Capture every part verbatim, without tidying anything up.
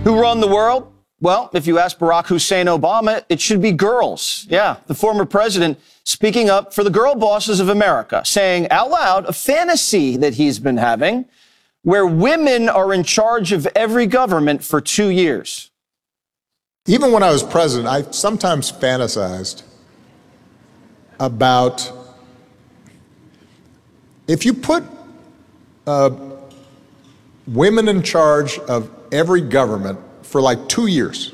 Who run the world? Well, if you ask Barack Hussein Obama, it should be girls. Yeah, the former president speaking up for the girl bosses of America, saying out loud a fantasy that he's been having where women are in charge of every government for two years. Even when I was president, I sometimes fantasized about if you put uh, women in charge of every government for like two years,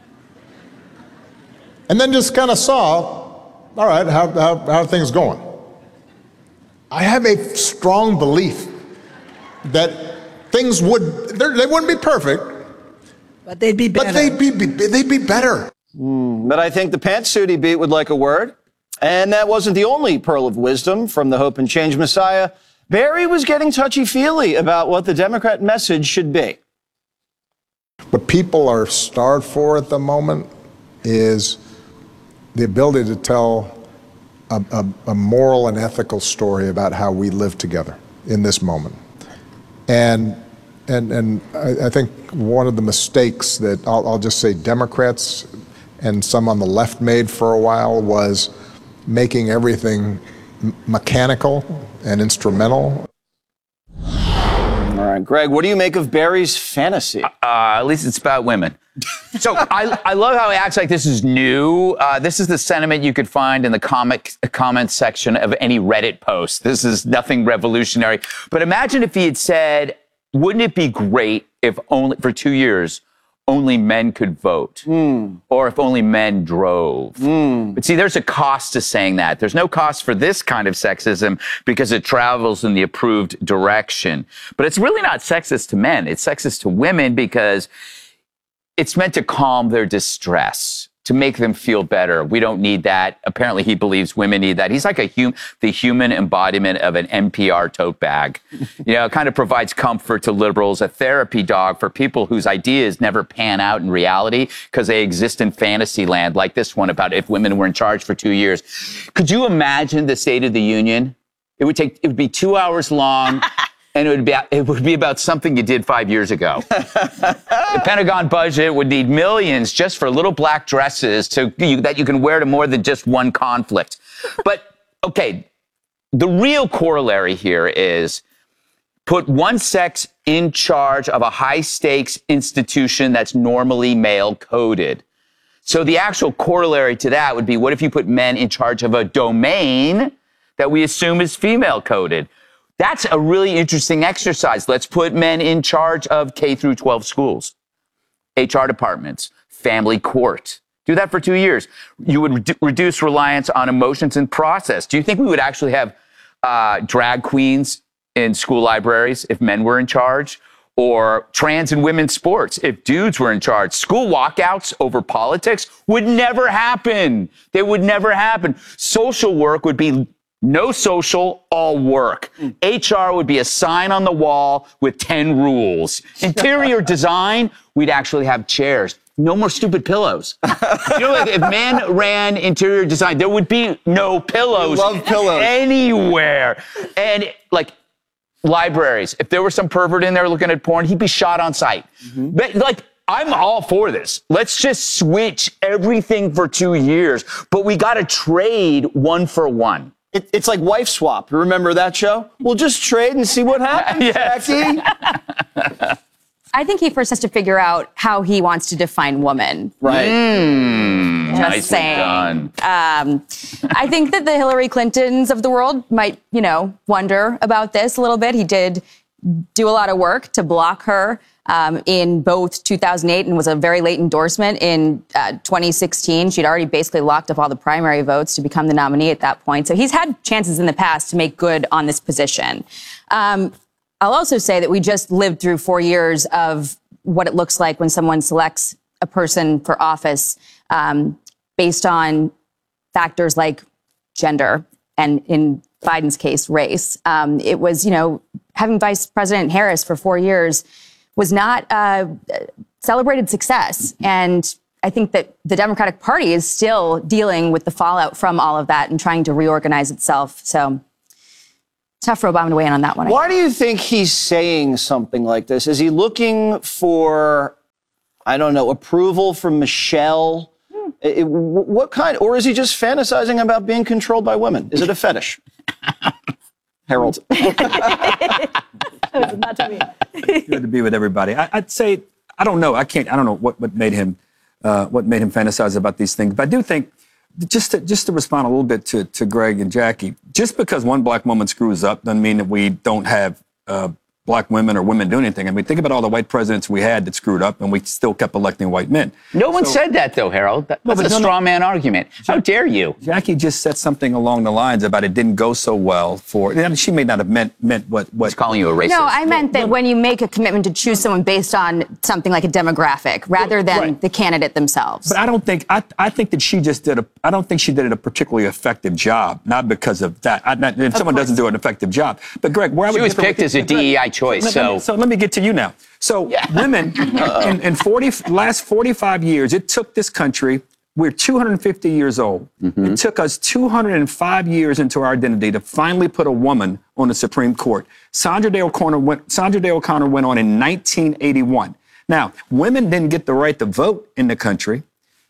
and then just kind of saw, all right, how, how, how are things going? I have a strong belief that things would, they wouldn't be perfect, but they'd be better. But they'd be, they'd be better. Mm, but I think the pantsuit he beat would like a word. And that wasn't the only pearl of wisdom from the Hope and Change Messiah. Barry was getting touchy-feely about what the Democrat message should be. What people are starved for at the moment is the ability to tell a, a, a moral and ethical story about how we live together in this moment. And and and I, I think one of the mistakes that I'll, I'll just say Democrats and some on the left made for a while was making everything mechanical and instrumental. All right, Greg, what do you make of Barry's fantasy? Uh, at least it's about women. So I, I love how he acts like this is new. Uh, this is the sentiment you could find in the comic comment section of any Reddit post. This is nothing revolutionary. But imagine if he had said, wouldn't it be great if only for two years only men could vote, mm. or if only men drove. Mm. But see, there's a cost to saying that. There's no cost for this kind of sexism because it travels in the approved direction. But it's really not sexist to men. It's sexist to women because it's meant to calm their distress, to make them feel better. We don't need that. Apparently, he believes women need that. He's like a hum- the human embodiment of an N P R tote bag. You know, it kind of provides comfort to liberals, a therapy dog for people whose ideas never pan out in reality because they exist in fantasy land, like this one about if women were in charge for two years. Could you imagine the State of the Union? It would take, it would be two hours long. And it would be it would be about something you did five years ago. The Pentagon budget would need millions just for little black dresses to you, that you can wear to more than just one conflict. But, okay, the real corollary here is put one sex in charge of a high-stakes institution that's normally male-coded. So the actual corollary to that would be, what if you put men in charge of a domain that we assume is female-coded? That's a really interesting exercise. Let's put men in charge of K through twelve schools, H R departments, family court. Do that for two years. You would re- reduce reliance on emotions and process. Do you think we would actually have uh, drag queens in school libraries if men were in charge? Or trans and women's sports if dudes were in charge? School walkouts over politics would never happen. They would never happen. Social work would be no social, all work. Mm. H R would be a sign on the wall with ten rules. Interior design, we'd actually have chairs. No more stupid pillows. You know, like if men ran interior design, there would be no pillows, love pillows anywhere. And like libraries, if there was some pervert in there looking at porn, he'd be shot on sight. Mm-hmm. But like, I'm all for this. Let's just switch everything for two years. But we got to trade one for one. It, it's like Wife Swap. Remember that show? We'll just trade and see what happens, yes. Jackie. I think he first has to figure out how he wants to define woman. Right. Mm, Just nicely saying. done. Um, I think that the Hillary Clintons of the world might, you know, wonder about this a little bit. He did do a lot of work to block her um, in both two thousand eight and was a very late endorsement in uh, twenty sixteen. She'd already basically locked up all the primary votes to become the nominee at that point. So he's had chances in the past to make good on this position. Um, I'll also say that we just lived through four years of what it looks like when someone selects a person for office um, based on factors like gender and, in Biden's case, race. Um, it was, you know, having Vice President Harris for four years was not uh, celebrated success. And I think that the Democratic Party is still dealing with the fallout from all of that and trying to reorganize itself. So tough for Obama to weigh in on that one. Why do you think he's saying something like this? Is he looking for I don't know, approval from Michelle? It- it- what kind, or is he just fantasizing about being controlled by women? Is it a fetish? Harold. Not to me. Good to be with everybody. I, I'd say I don't know. I can't. I don't know what, what made him uh, what made him fantasize about these things. But I do think just to, just to respond a little bit to to Greg and Jackie, just because one black woman screws up doesn't mean that we don't have uh, black women or women doing anything. I mean, think about all the white presidents we had that screwed up, and we still kept electing white men. No one So- said that, though, Harold. That, No, that's but a no, no. straw man argument. How dare you? Jackie just said something along the lines about it didn't go so well for. And she may not have meant meant what what. He's calling you a racist. No, I meant that when you make a commitment to choose someone based on something like a demographic rather than Right. the candidate themselves. But I don't think I, I think that she just did a I don't think she did a particularly effective job. Not because of that. I, not, if someone doesn't do an effective job. But Greg, where I She would was differ with picked you- as a D E I choice, Let- let me- so- so let me get to you now. So women in, in forty last forty-five years, it took this country. We're two hundred fifty years old. It took us two hundred five years into our identity to finally put a woman on the Supreme Court. Sandra Day O'Connor went, Sandra Day O'Connor went on in nineteen eighty-one. Now, women didn't get the right to vote in the country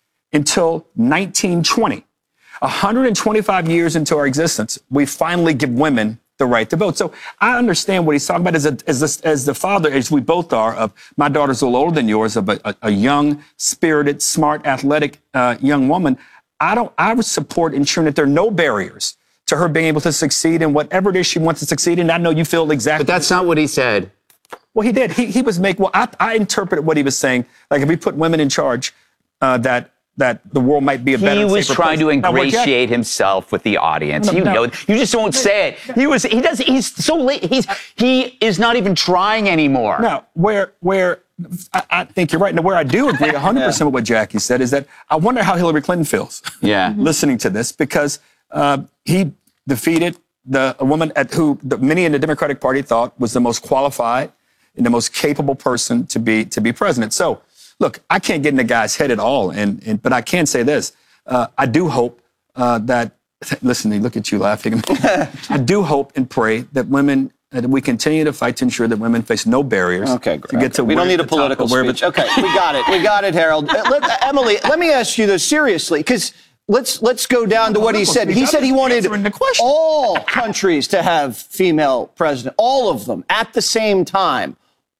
until nineteen twenty. one hundred twenty-five years into our existence, we finally give women the right to vote. So I understand what he's talking about as, a, as, a, as the father, as we both are, of my daughter's a little older than yours, of a, a, a young, spirited, smart, athletic uh, young woman. I don't. I would support ensuring that there are no barriers to her being able to succeed in whatever it is she wants to succeed in. I know you feel exactly. But that's not what he said. Well, he did. He, he was making, well, I, I interpreted what he was saying. Like if we put women in charge, uh, that that the world might be a better He and was safer trying place. to Now, what Jack- ingratiate himself with the audience. No, you no. know, you just won't say it. He was. He does. He's so late. He's. He is not even trying anymore. Now, where where I, I think you're right. Now, where I do agree one hundred percent with what Jackie said is that I wonder how Hillary Clinton feels Yeah. listening to this, because uh, he defeated the a woman at who the, many in the Democratic Party thought was the most qualified and the most capable person to be to be president. So, look, I can't get in the guy's head at all, and, and but I can say this: uh, I do hope uh, that. Listen, look at you laughing. I do hope and pray that women. That we continue to fight to ensure that women face no barriers Okay, to great. get to we where don't need a the top political of where speech. Okay, we got it. We got it, Harold. Uh, let- Emily, let me ask you this seriously, because let's let's go down to what he said. He said he wanted Answering the question. all countries to have female president, all of them at the same time.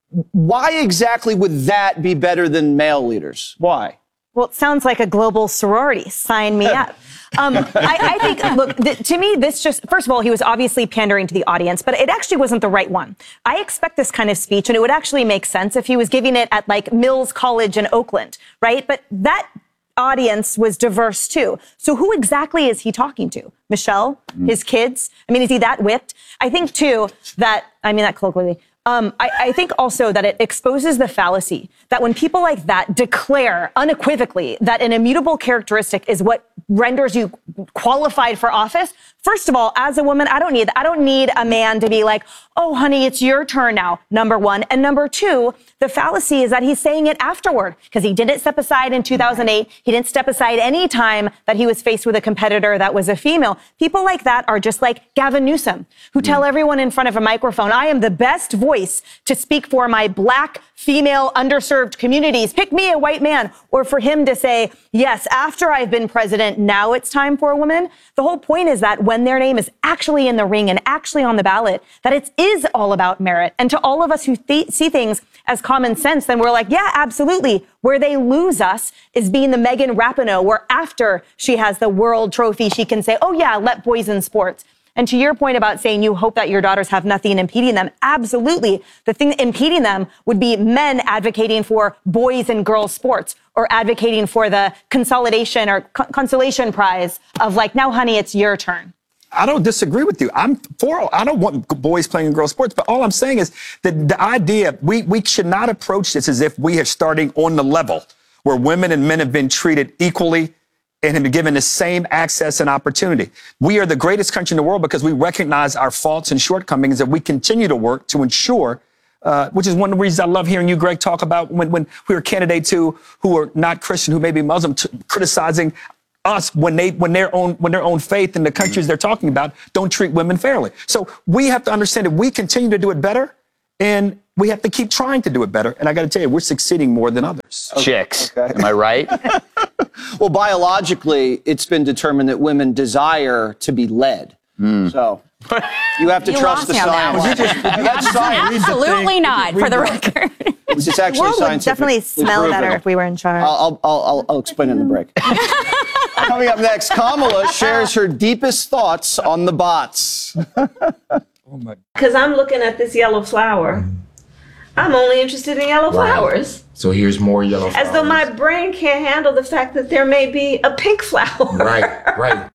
Why exactly would that be better than male leaders? Why? Well, it sounds like a global sorority. Sign me up. Um, I, I think, look, th- to me, this just, first of all, he was obviously pandering to the audience, but it actually wasn't the right one. I expect this kind of speech, and it would actually make sense if he was giving it at like Mills College in Oakland, right? But that audience was diverse too. So who exactly is he talking to? Michelle? His kids? I mean, is he that whipped? I think too that, I mean that colloquially, Um, I, I think also that it exposes the fallacy that when people like that declare unequivocally that an immutable characteristic is what renders you qualified for office. First of all, as a woman, I don't need I don't need a man to be like, oh, honey, it's your turn now, number one. And number two, the fallacy is that he's saying it afterward, because he didn't step aside in two thousand eight. He didn't step aside any time that he was faced with a competitor that was a female. People like that are just like Gavin Newsom, who tell everyone in front of a microphone, I am the best voice to speak for my black, female, underserved communities. Pick me, a white man. Or for him to say, yes, after I've been president, now it's time for a woman. The whole point is that when their name is actually in the ring and actually on the ballot, that it is all about merit. And to all of us who th- see things as common sense, then we're like, yeah, absolutely. Where they lose us is being the Megan Rapinoe, where after she has the world trophy, she can say, oh yeah, let boys in sports. And to your point about saying you hope that your daughters have nothing impeding them, absolutely. The thing impeding them would be men advocating for boys and girls sports, or advocating for the consolidation or co- consolation prize of like, now, honey, it's your turn. I don't disagree with you. I'm for, I don't want boys playing in girls sports, but all I'm saying is that the idea, we, we should not approach this as if we are starting on the level where women and men have been treated equally and have been given the same access and opportunity. We are the greatest country in the world because we recognize our faults and shortcomings, that we continue to work to ensure, uh, which is one of the reasons I love hearing you, Greg, talk about when, when we were candidates who, who are not Christian, who may be Muslim, t- criticizing us when they when their own when their own faith in the countries they're talking about don't treat women fairly. So we have to understand that we continue to do it better, And we have to keep trying to do it better. And I got to tell you, we're succeeding more than others. Chicks. Am I right? Well, biologically, it's been determined that women desire to be led. Mm. So you have to You trust lost the me on that science. one. That's science. Absolutely not, for the record. It's The actually world would scientific. definitely smell better if we were in charge. I'll, I'll, I'll, I'll explain in the break. Coming up next, Kamala shares her deepest thoughts on the bots. Because I'm looking at this yellow flower. I'm only interested in yellow Right. flowers. So here's more yellow flowers. As though my brain can't handle the fact that there may be a pink flower. Right, right.